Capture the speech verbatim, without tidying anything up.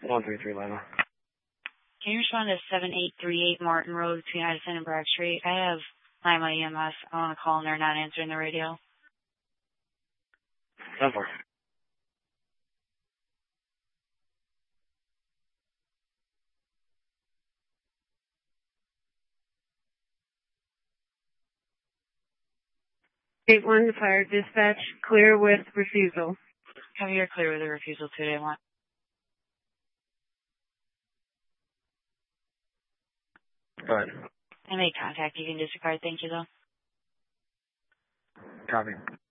one three three Lima. Can you respond to seven eight three eight Martin Road between Edison and Bragg Street? I have Lima E M S. I want to call and they're not answering the radio. ten four. eight one Fire Dispatch, clear with refusal. Have you clear with a refusal today, I want. Go ahead. I made contact. You can disregard. Thank you, though. Copy.